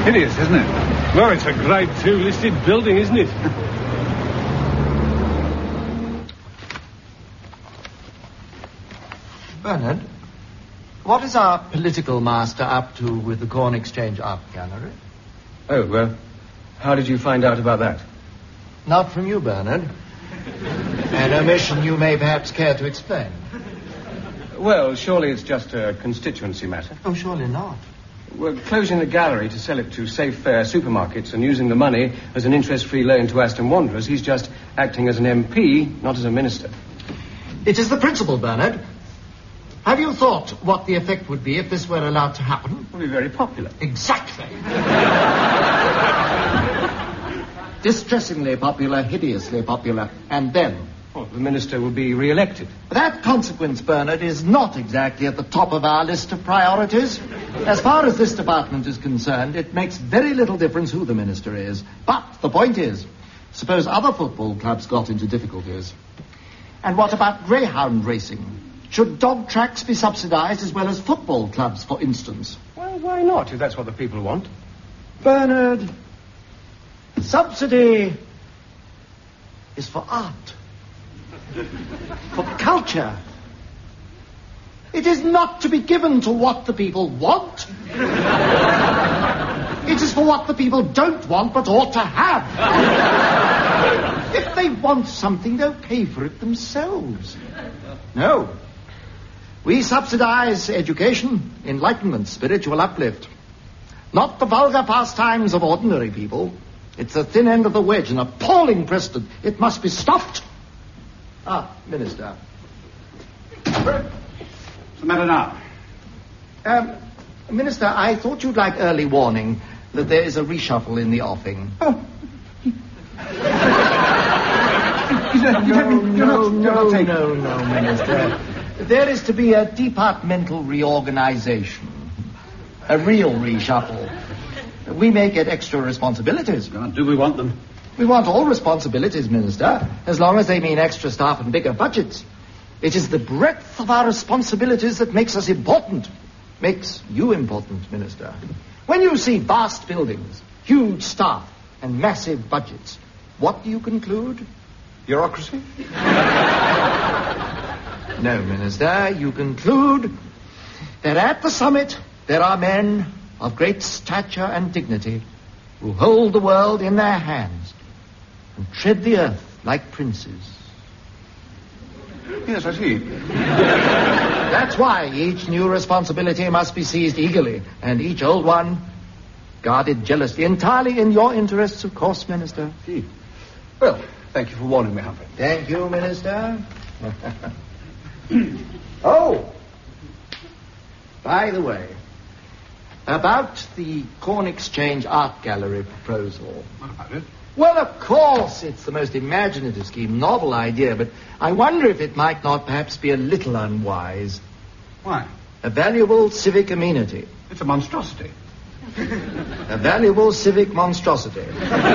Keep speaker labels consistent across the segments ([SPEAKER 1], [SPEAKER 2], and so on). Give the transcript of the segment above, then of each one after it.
[SPEAKER 1] Hideous, isn't it?
[SPEAKER 2] Well, it's a Grade 2 listed building, isn't it?
[SPEAKER 3] Bernard, what is our political master up to with the Corn Exchange Art Gallery?
[SPEAKER 4] Oh, how did you find out about that?
[SPEAKER 3] Not from you, Bernard. An omission you may perhaps care to explain.
[SPEAKER 4] Well, surely it's just a constituency matter.
[SPEAKER 3] Oh, surely not.
[SPEAKER 4] We're closing the gallery to sell it to Safe Fair supermarkets and using the money as an interest-free loan to Aston Wanderers. He's just acting as an MP, not as a minister.
[SPEAKER 3] It is the principle, Bernard. Have you thought what the effect would be if this were allowed to happen?
[SPEAKER 4] It would be very popular.
[SPEAKER 3] Exactly. Distressingly popular, hideously popular, and then...
[SPEAKER 4] Well, the minister would be re-elected.
[SPEAKER 3] That consequence, Bernard, is not exactly at the top of our list of priorities. As far as this department is concerned, it makes very little difference who the minister is. But the point is, suppose other football clubs got into difficulties. And what about greyhound racing? Should dog tracks be subsidized as well as football clubs, for instance?
[SPEAKER 4] Well, why not, if that's what the people want?
[SPEAKER 3] Bernard, subsidy is for art, for culture. It is not to be given to what the people want. It is for what the people don't want but ought to have. If they want something, they'll pay for it themselves. No. We subsidize education, enlightenment, spiritual uplift. Not the vulgar pastimes of ordinary people. It's the thin end of the wedge, an appalling precedent. It must be stopped. Minister.
[SPEAKER 1] What's the matter now?
[SPEAKER 3] Minister, I thought you'd like early warning that there is a reshuffle in the offing.
[SPEAKER 1] Oh.
[SPEAKER 3] No, Minister. There is to be a departmental reorganization. A real reshuffle. We may get extra responsibilities.
[SPEAKER 1] God, do we want them?
[SPEAKER 3] We want all responsibilities, Minister, as long as they mean extra staff and bigger budgets. It is the breadth of our responsibilities that makes us important. Makes you important, Minister. When you see vast buildings, huge staff, and massive budgets, what do you conclude?
[SPEAKER 1] Bureaucracy?
[SPEAKER 3] No, Minister, you conclude that at the summit there are men of great stature and dignity who hold the world in their hands and tread the earth like princes.
[SPEAKER 1] Yes, I see.
[SPEAKER 3] That's why each new responsibility must be seized eagerly, and each old one guarded jealously, entirely in your interests, of course, Minister.
[SPEAKER 1] See. Well, thank you for warning me, Humphrey.
[SPEAKER 3] Thank you, Minister. Oh, by the way, about the Corn Exchange Art Gallery proposal.
[SPEAKER 1] What about it?
[SPEAKER 3] Well, of course, it's the most imaginative scheme, novel idea, but I wonder if it might not perhaps be a little unwise.
[SPEAKER 1] Why?
[SPEAKER 3] A valuable civic amenity.
[SPEAKER 1] It's a monstrosity.
[SPEAKER 3] A valuable civic monstrosity.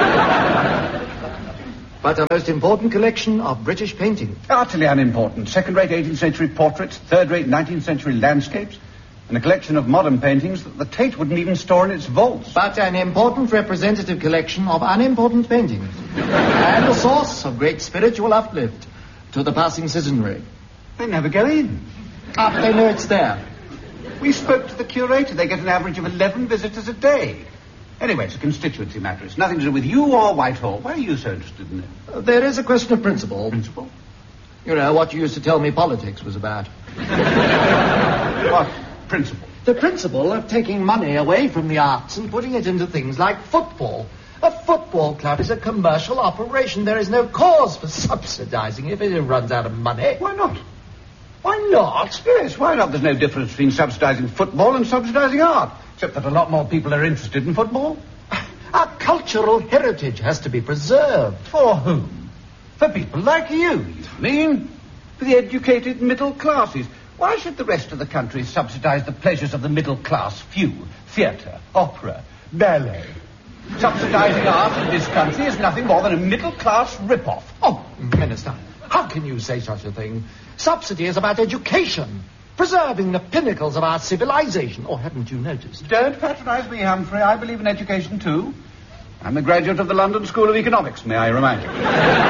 [SPEAKER 3] But a most important collection of British painting.
[SPEAKER 1] Utterly unimportant. Second-rate 18th century portraits, third-rate 19th century landscapes, and a collection of modern paintings that the Tate wouldn't even store in its vaults.
[SPEAKER 3] But an important representative collection of unimportant paintings. And a source of great spiritual uplift to the passing citizenry.
[SPEAKER 1] They never go in.
[SPEAKER 3] But they know it's there.
[SPEAKER 1] We spoke to the curator. They get an average of 11 visitors a day. Anyway, it's a constituency matter. It's nothing to do with you or Whitehall. Why are you so interested in it?
[SPEAKER 3] There is a question of principle.
[SPEAKER 1] Principle?
[SPEAKER 3] You know, what you used to tell me politics was about.
[SPEAKER 1] What principle?
[SPEAKER 3] The principle of taking money away from the arts and putting it into things like football. A football club is a commercial operation. There is no cause for subsidizing it if it runs out of money.
[SPEAKER 1] Why not?
[SPEAKER 3] Why not?
[SPEAKER 1] Yes, why not? There's no difference between subsidizing football and subsidizing art. Except that a lot more people are interested in football.
[SPEAKER 3] Our cultural heritage has to be preserved.
[SPEAKER 1] For whom? For people like you mean? For the educated middle classes. Why should the rest of the country subsidize the pleasures of the middle class few? Theatre, opera, ballet. Subsidizing art in this country is nothing more than a middle class rip-off.
[SPEAKER 3] Oh, Minister, how can you say such a thing? Subsidy is about education. preserving the pinnacles of our civilization. Or haven't you noticed?
[SPEAKER 1] Don't patronise me, Humphrey. I believe in education, too. I'm a graduate of the London School of Economics, may I remind you.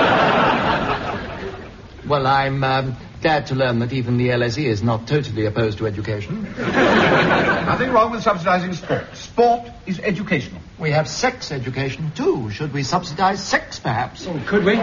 [SPEAKER 3] Well, I'm glad to learn that even the LSE is not totally opposed to education.
[SPEAKER 1] Nothing wrong with subsidising sport. Sport is educational.
[SPEAKER 3] We have sex education, too. Should we subsidise sex, perhaps?
[SPEAKER 4] Oh, could we?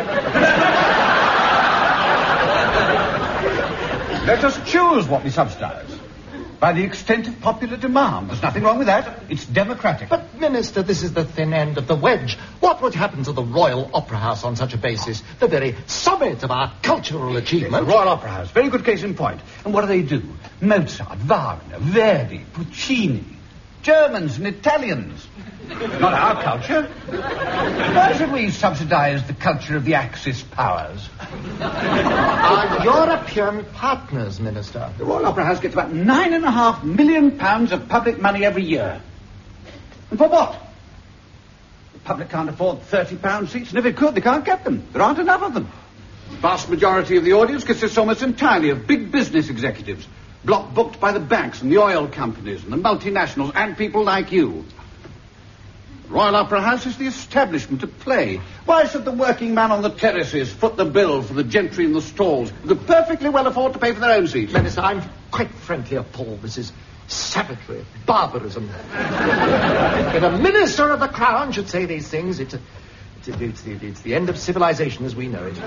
[SPEAKER 1] Let us choose what we subsidise. By the extent of popular demand. There's nothing wrong with that. It's democratic.
[SPEAKER 3] But, Minister, this is the thin end of the wedge. What would happen to the Royal Opera House on such a basis? The very summit of our cultural achievement.
[SPEAKER 1] The Royal Opera House. Very good case in point. And what do? Mozart, Wagner, Verdi, Puccini. Germans and Italians. Not our culture. Why should we subsidise the culture of the Axis powers?
[SPEAKER 3] Our European partners, Minister.
[SPEAKER 1] The Royal Opera House gets about £9.5 million of public money every year. And for what? The public can't afford £30 seats, and if it could, they can't get them. There aren't enough of them. The vast majority of the audience consists almost entirely of big business executives, block booked by the banks and the oil companies and the multinationals and people like you. The Royal Opera House is the establishment of play. Why should the working man on the terraces foot the bill for the gentry in the stalls who could perfectly well afford to pay for their own seats?
[SPEAKER 3] Minister, I'm quite frankly appalled. This is savagery, barbarism. If a minister of the crown should say these things, it's the end of civilization as we know it.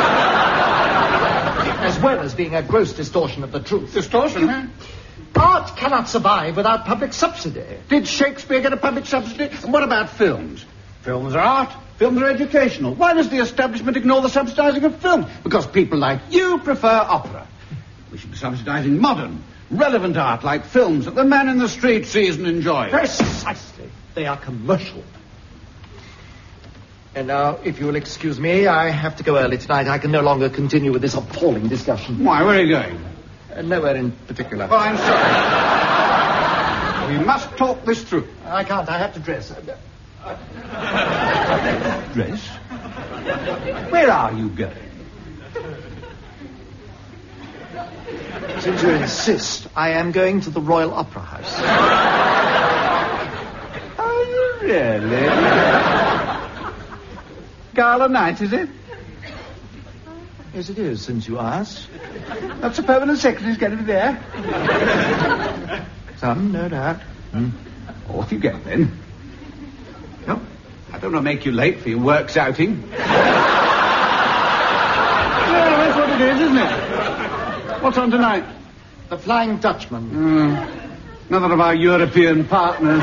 [SPEAKER 3] As well as being a gross distortion of the truth.
[SPEAKER 1] Distortion, huh?
[SPEAKER 3] Art cannot survive without public subsidy.
[SPEAKER 1] Did Shakespeare get a public subsidy? And what about films? Films are art. Films are educational. Why does the establishment ignore the subsidising of films? Because people like you prefer opera. We should be subsidising modern, relevant art like films that the man in the street sees and enjoys.
[SPEAKER 3] Precisely. They are commercial. And now, if you will excuse me, I have to go early tonight. I can no longer continue with this appalling discussion.
[SPEAKER 1] Why? Where are you going?
[SPEAKER 3] Nowhere in particular.
[SPEAKER 1] Well, I'm sorry. We must talk this through.
[SPEAKER 3] I can't. I have to dress.
[SPEAKER 1] Dress? Where are you going?
[SPEAKER 3] Since you insist, I am going to the Royal Opera House.
[SPEAKER 1] Are you really? Gala night, is it?
[SPEAKER 3] Yes, it is, since you ask.
[SPEAKER 1] Not the permanent secretary's going to be there.
[SPEAKER 3] Some, no doubt.
[SPEAKER 1] Off you go, then. No, I don't want to make you late for your works outing. Yeah, that's what it is, isn't it? What's on tonight?
[SPEAKER 3] The Flying Dutchman.
[SPEAKER 1] Another of our European partners.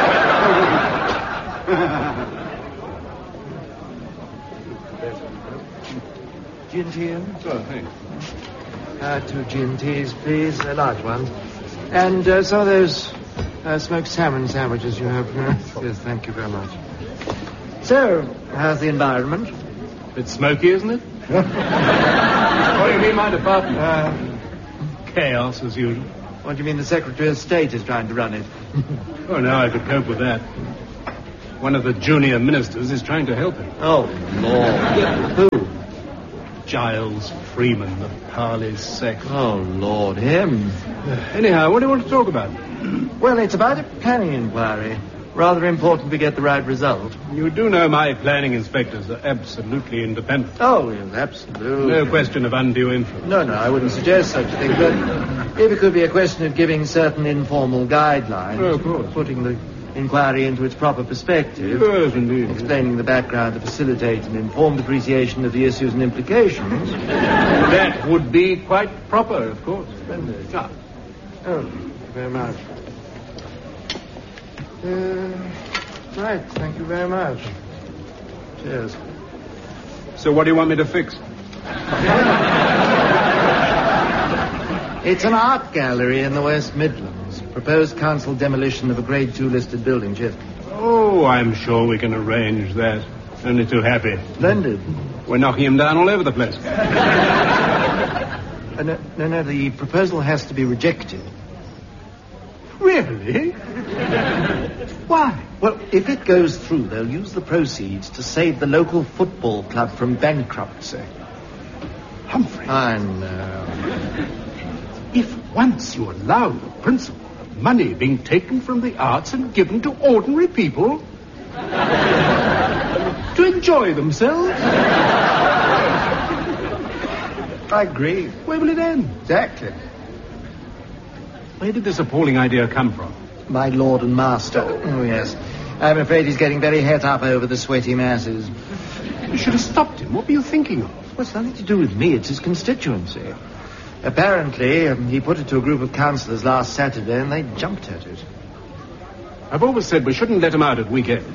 [SPEAKER 3] Gin tea?
[SPEAKER 2] Oh, thanks.
[SPEAKER 3] 2 gin teas, please. Large ones. And some of those smoked salmon sandwiches you have. Yes, thank you very much. So, how's the environment?
[SPEAKER 2] Bit smoky, isn't it?
[SPEAKER 4] What do you mean, my department?
[SPEAKER 2] Chaos, as usual.
[SPEAKER 3] What do you mean the Secretary of State is trying to run it?
[SPEAKER 2] Oh, now I could cope with that. One of the junior ministers is trying to help him.
[SPEAKER 3] Oh, Lord. Who?
[SPEAKER 2] Giles Freeman, the parley's sec.
[SPEAKER 3] Oh, Lord, him.
[SPEAKER 2] Anyhow, what do you want to talk about?
[SPEAKER 3] Well, it's about a planning inquiry. Rather important to get the right result.
[SPEAKER 2] You do know my planning inspectors are absolutely independent.
[SPEAKER 3] Oh, yes, absolutely.
[SPEAKER 2] No question of undue influence.
[SPEAKER 3] No, I wouldn't suggest such a thing, but if it could be a question of giving certain informal guidelines...
[SPEAKER 2] Oh, of course.
[SPEAKER 3] Putting the inquiry into its proper perspective...
[SPEAKER 2] Yes, indeed.
[SPEAKER 3] Explaining the background to facilitate an informed appreciation of the issues and implications...
[SPEAKER 2] That would be quite proper, of course.
[SPEAKER 3] Splendid.
[SPEAKER 2] Ah.
[SPEAKER 3] Oh, thank you very much. Right, thank you very much. Cheers.
[SPEAKER 2] So what do you want me to fix?
[SPEAKER 3] It's an art gallery in the West Midlands. Proposed council demolition of a Grade 2 listed building, Chief.
[SPEAKER 2] Oh, I'm sure we can arrange that. Only too happy.
[SPEAKER 3] Splendid.
[SPEAKER 2] We're knocking him down all over the place.
[SPEAKER 3] No, the proposal has to be rejected.
[SPEAKER 1] Really? Why?
[SPEAKER 3] Well, if it goes through, they'll use the proceeds to save the local football club from bankruptcy.
[SPEAKER 1] Humphrey.
[SPEAKER 3] I know.
[SPEAKER 2] If once you allow the principle of money being taken from the arts and given to ordinary people to enjoy themselves,
[SPEAKER 3] I agree.
[SPEAKER 2] where will it end?
[SPEAKER 3] Exactly.
[SPEAKER 2] Where did this appalling idea come from?
[SPEAKER 3] My lord and master. Oh, yes. I'm afraid he's getting very het up over the sweaty masses.
[SPEAKER 2] You should have stopped him. What were you thinking of?
[SPEAKER 3] Well, it's nothing to do with me. It's his constituency. Apparently, he put it to a group of councillors last Saturday, and they jumped at it.
[SPEAKER 2] I've always said we shouldn't let him out at weekends.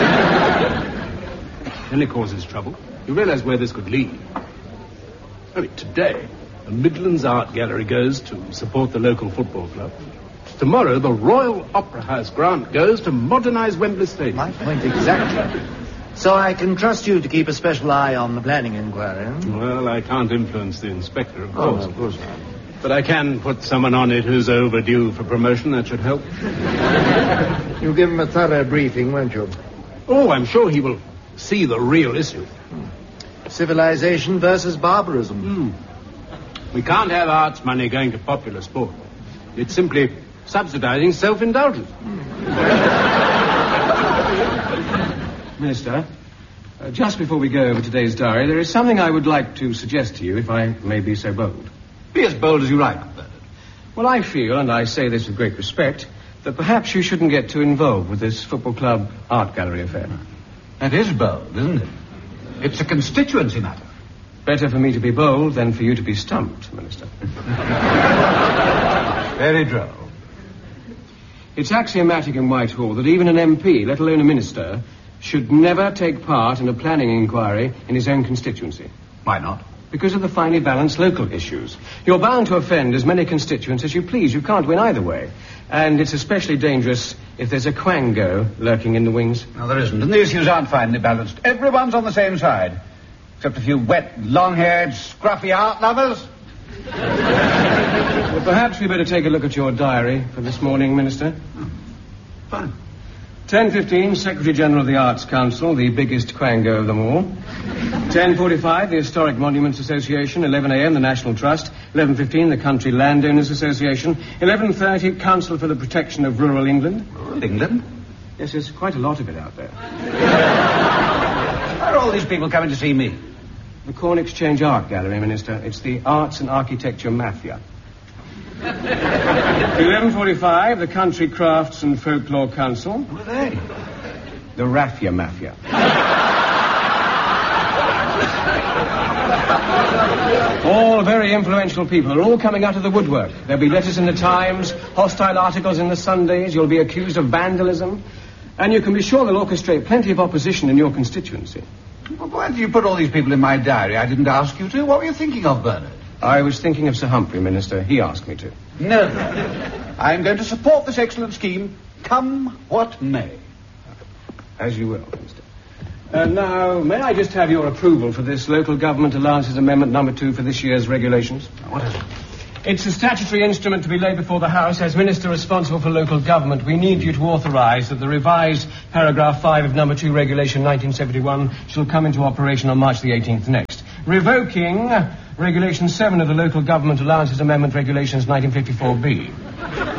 [SPEAKER 2] Then it causes trouble. You realize where this could lead. I mean, today, the Midlands Art Gallery goes to support the local football club. Tomorrow, the Royal Opera House grant goes to modernize Wembley Stadium.
[SPEAKER 3] My point exactly. So I can trust you to keep a special eye on the planning inquiry.
[SPEAKER 2] Well, I can't influence the inspector, of
[SPEAKER 3] Oh,
[SPEAKER 2] course.
[SPEAKER 3] of course not.
[SPEAKER 2] But I can put someone on it who's overdue for promotion. That should help.
[SPEAKER 3] You'll give him a thorough briefing, won't you?
[SPEAKER 2] Oh, I'm sure he will see the real issue.
[SPEAKER 3] Civilization versus barbarism.
[SPEAKER 2] We can't have arts money going to popular sport. It's simply subsidizing self-indulgence.
[SPEAKER 4] Minister, just before we go over today's diary, there is something I would like to suggest to you, if I may be so bold.
[SPEAKER 1] Be as bold as you like, Bernard.
[SPEAKER 4] Well, I feel, and I say this with great respect, that perhaps you shouldn't get too involved with this football club art gallery affair.
[SPEAKER 1] That is bold, isn't it? It's a constituency matter.
[SPEAKER 4] Better for me to be bold than for you to be stumped, Minister.
[SPEAKER 1] Very droll.
[SPEAKER 4] It's axiomatic in Whitehall that even an MP, let alone a minister, should never take part in a planning inquiry in his own constituency.
[SPEAKER 1] Why not?
[SPEAKER 4] Because of the finely balanced local issues. You're bound to offend as many constituents as you please. You can't win either way. And it's especially dangerous if there's a quango lurking in the wings.
[SPEAKER 1] No, there isn't. And the issues aren't finely balanced. Everyone's on the same side. Except a few wet, long-haired, scruffy art lovers.
[SPEAKER 4] Well, perhaps we better take a look at your diary for this morning, Minister.
[SPEAKER 1] Fine.
[SPEAKER 4] 10:15, Secretary General of the Arts Council, the biggest quango of them all. 10:45, the Historic Monuments Association. 11 a.m., the National Trust. 11:15, the Country Landowners Association. 11:30, Council for the Protection of Rural England.
[SPEAKER 1] Rural England?
[SPEAKER 4] Yes, there's quite a lot of it out there.
[SPEAKER 1] Why are all these people coming to see me?
[SPEAKER 4] The Corn Exchange Art Gallery, Minister. It's the Arts and Architecture Mafia. 11:45, the Country Crafts and Folklore Council.
[SPEAKER 1] Who are they?
[SPEAKER 4] The Raffia Mafia. All very influential people are all coming out of the woodwork. There'll be letters in the Times, hostile articles in the Sundays. You'll be accused of vandalism. And you can be sure they'll orchestrate plenty of opposition in your constituency.
[SPEAKER 1] Well, why did you put all these people in my diary? I didn't ask you to. What were you thinking of, Bernard?
[SPEAKER 4] I was thinking of Sir Humphrey, Minister. He asked me to.
[SPEAKER 1] No. I'm going to support this excellent scheme, come what may.
[SPEAKER 4] As you will, Minister. Now, may I just have your approval for this Local Government Allowances Amendment number 2 for this year's regulations?
[SPEAKER 1] What is it?
[SPEAKER 4] It's a statutory instrument to be laid before the House. As Minister responsible for local government, we need you to authorise that the revised paragraph 5 of number 2 regulation 1971 shall come into operation on March the 18th next. Revoking regulation 7 of the Local Government Allowances Amendment regulations 1954B.
[SPEAKER 1] What the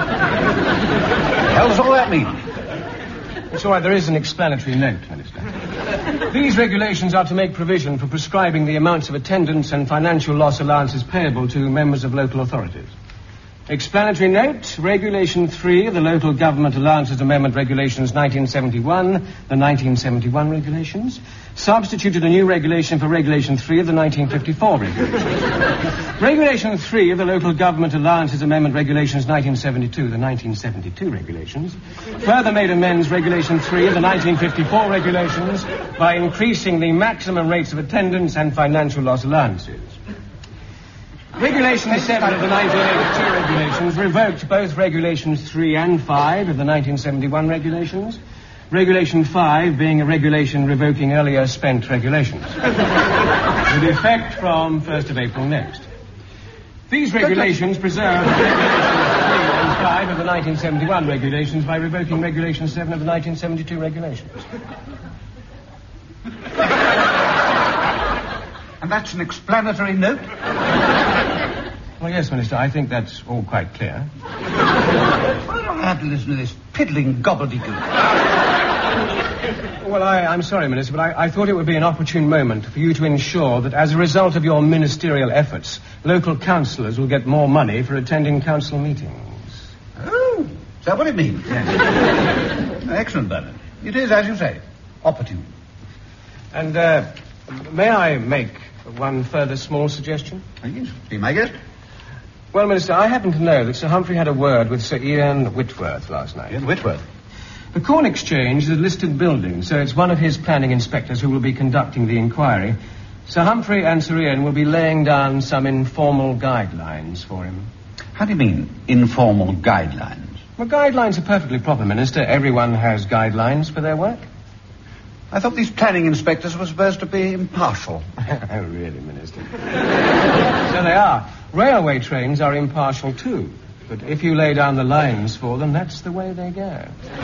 [SPEAKER 1] hell does all that mean?
[SPEAKER 4] It's all right, there is an explanatory note, Minister. These regulations are to make provision for prescribing the amounts of attendance and financial loss allowances payable to members of local authorities. Explanatory note, Regulation 3 of the Local Government Allowances Amendment Regulations 1971, the 1971 regulations, substituted a new regulation for Regulation 3 of the 1954 regulations. Regulation 3 of the Local Government Allowances Amendment Regulations 1972, the 1972 regulations, further made amends Regulation 3 of the 1954 regulations by increasing the maximum rates of attendance and financial loss allowances. Regulation 7 of the 1982 regulations revoked both Regulations 3 and 5 of the 1971 regulations. Regulation 5 being a regulation revoking earlier spent regulations. With effect from 1st of April next. These regulations preserve Regulations 3 and 5 of the 1971 regulations by revoking Regulation 7 of the 1972 regulations.
[SPEAKER 1] And that's an explanatory note?
[SPEAKER 4] Well, yes, Minister, I think that's all quite clear.
[SPEAKER 1] Why do I have to listen to this piddling gobbledygook?
[SPEAKER 4] Well, I'm sorry, Minister, but I thought it would be an opportune moment for you to ensure that as a result of your ministerial efforts, local councillors will get more money for attending council meetings.
[SPEAKER 1] Oh, is that what it means? Yes. Excellent, Bernard. It is, as you say, opportune.
[SPEAKER 4] And, may I make one further small suggestion?
[SPEAKER 1] Yes, be my guest.
[SPEAKER 4] Well, Minister, I happen to know that Sir Humphrey had a word with Sir Ian Whitworth last night.
[SPEAKER 1] Ian Whitworth?
[SPEAKER 4] The Corn Exchange is a listed building, so it's one of his planning inspectors who will be conducting the inquiry. Sir Humphrey and Sir Ian will be laying down some informal guidelines for him.
[SPEAKER 1] How do you mean, informal guidelines?
[SPEAKER 4] Well, guidelines are perfectly proper, Minister. Everyone has guidelines for their work.
[SPEAKER 1] I thought these planning inspectors were supposed to be impartial.
[SPEAKER 4] Oh, really, Minister? So they are. Railway trains are impartial, too. But if you lay down the lines for them, that's the way they go.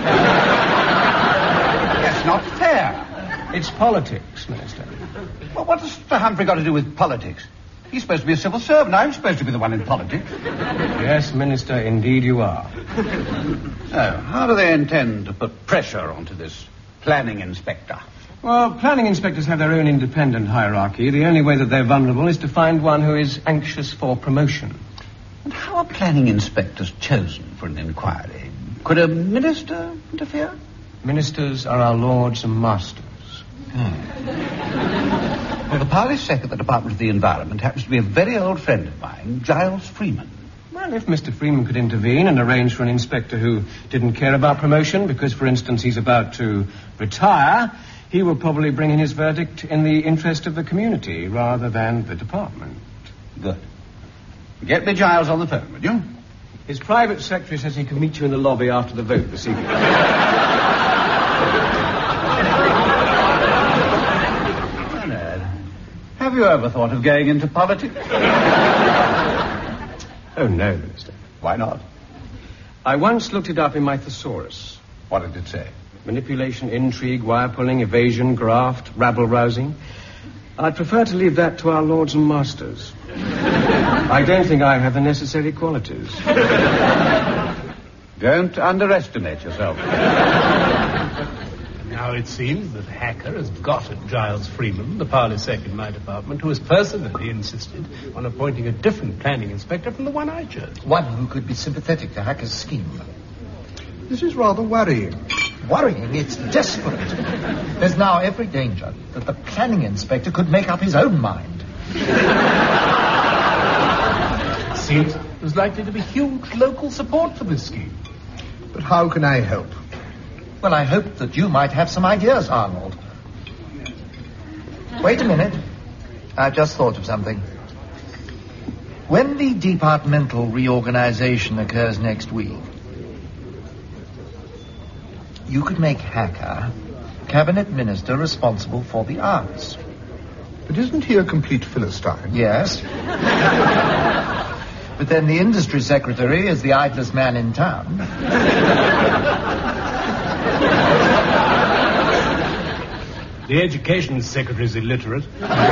[SPEAKER 1] That's not fair.
[SPEAKER 4] It's politics, Minister.
[SPEAKER 1] Well, what has Sir Humphrey got to do with politics? He's supposed to be a civil servant. I'm supposed to be the one in politics.
[SPEAKER 4] Yes, Minister, indeed you are.
[SPEAKER 1] Oh, how do they intend to put pressure onto this planning inspector?
[SPEAKER 4] Well, planning inspectors have their own independent hierarchy. The only way that they're vulnerable is to find one who is anxious for promotion.
[SPEAKER 1] And how are planning inspectors chosen for an inquiry? Could a minister interfere?
[SPEAKER 4] Ministers are our lords and masters.
[SPEAKER 1] Well, the party sec at the Department of the Environment happens to be a very old friend of mine, Giles Freeman.
[SPEAKER 4] Well, if Mr. Freeman could intervene and arrange for an inspector who didn't care about promotion because, for instance, he's about to retire, he will probably bring in his verdict in the interest of the community rather than the department.
[SPEAKER 1] Good. Get me Giles on the phone, would you?
[SPEAKER 4] His private secretary says he can meet you in the lobby after the vote this evening.
[SPEAKER 1] Bernard, have you ever thought of going into politics?
[SPEAKER 4] Oh, no, Minister.
[SPEAKER 1] Why not?
[SPEAKER 4] I once looked it up in my thesaurus.
[SPEAKER 1] What did it say?
[SPEAKER 4] Manipulation, intrigue, wire-pulling, evasion, graft, rabble-rousing. I'd prefer to leave that to our lords and masters. I don't think I have the necessary qualities.
[SPEAKER 1] Don't underestimate yourself.
[SPEAKER 2] Now it seems that Hacker has got at Giles Freeman, the parley sec in my department, who has personally insisted on appointing a different planning inspector from the one I chose.
[SPEAKER 3] One who could be sympathetic to Hacker's scheme.
[SPEAKER 5] This is rather worrying.
[SPEAKER 3] Worrying? It's desperate. There's now every danger that the planning inspector could make up his own mind.
[SPEAKER 2] It seems there's likely to be huge local support for this scheme.
[SPEAKER 5] But how can I help?
[SPEAKER 3] Well, I hoped that you might have some ideas, Arnold. Wait a minute. I've just thought of something. When the departmental reorganization occurs next week, you could make Hacker cabinet minister responsible for the arts.
[SPEAKER 5] But isn't he a complete Philistine?
[SPEAKER 3] Yes. But then the industry secretary is the idlest man in town.
[SPEAKER 2] The education secretary is illiterate.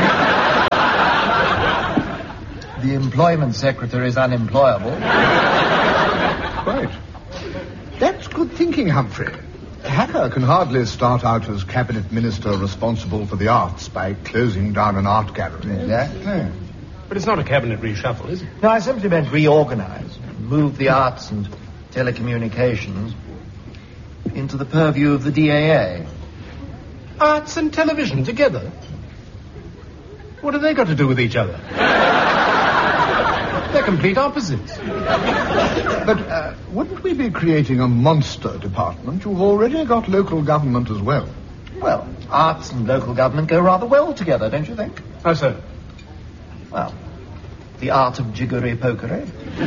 [SPEAKER 3] The employment secretary is unemployable.
[SPEAKER 5] Right. That's good thinking, Humphrey. Hacker can hardly start out as cabinet minister responsible for the arts by closing down an art gallery.
[SPEAKER 3] Exactly.
[SPEAKER 2] But it's not a cabinet reshuffle, is it?
[SPEAKER 3] No, I simply meant reorganize. Move the arts and telecommunications into the purview of the DAA.
[SPEAKER 2] Arts and television together? What have they got to do with each other? They're complete opposites.
[SPEAKER 5] But wouldn't we be creating a monster department? You've already got local government as well.
[SPEAKER 3] Well, arts and local government go rather well together, don't you think?
[SPEAKER 2] How so?
[SPEAKER 3] Well, the art of jiggery-pokery.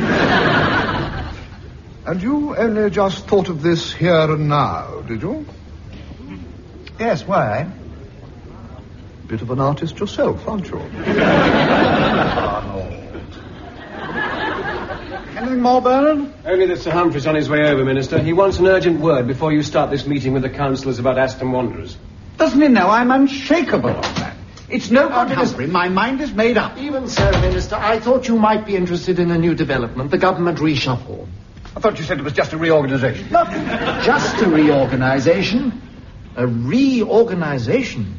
[SPEAKER 5] And you only just thought of this here and now, did you?
[SPEAKER 3] Yes, why?
[SPEAKER 5] Bit of an artist yourself, aren't you?
[SPEAKER 1] Anything more, Bernard?
[SPEAKER 4] Only that Sir Humphrey's on his way over, Minister. He wants an urgent word before you start this meeting with the councillors about Aston Wanderers.
[SPEAKER 1] Doesn't he know I'm unshakable on that? It's no good, Humphrey. My mind is made up.
[SPEAKER 3] Even so, Minister, I thought you might be interested in a new development, the government reshuffle.
[SPEAKER 1] I thought you said it was just a reorganization.
[SPEAKER 3] Not just a reorganization, a reorganization.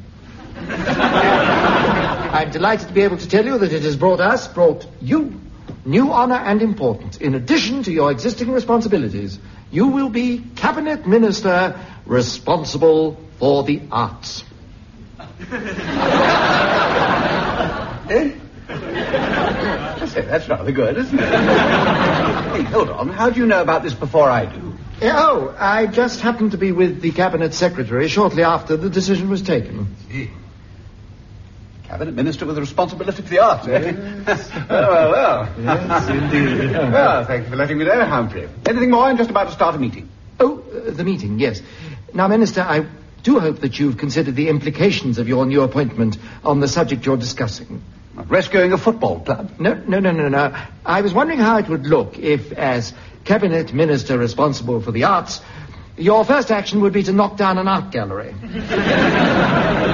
[SPEAKER 3] I'm delighted to be able to tell you that it has brought you new honor and importance. In addition to your existing responsibilities, you will be Cabinet Minister responsible for the arts.
[SPEAKER 1] Eh? I say, that's rather good, isn't it? Hey, hold on. How do you know about this before I do?
[SPEAKER 3] Oh, I just happened to be with the Cabinet Secretary shortly after the decision was taken.
[SPEAKER 1] Cabinet Minister with the responsibility for the arts, eh? Yes. well.
[SPEAKER 3] Yes, indeed.
[SPEAKER 1] Well, thank you for letting me know, Humphrey. Anything more? I'm just about to start a meeting.
[SPEAKER 3] Oh, the meeting, yes. Now, Minister, I do hope that you've considered the implications of your new appointment on the subject you're discussing.
[SPEAKER 1] Rescuing a football club?
[SPEAKER 3] No. I was wondering how it would look if, as Cabinet Minister responsible for the arts, your first action would be to knock down an art gallery.